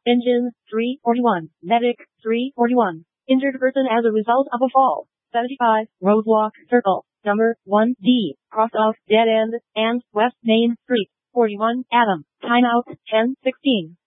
Engine, 341. Medic, 341. Injured person as a result of a fall. 75. Roadblock, circle. Number 1D. Cross off dead end and West Main Street. 41. Adam. Timeout, 10:16.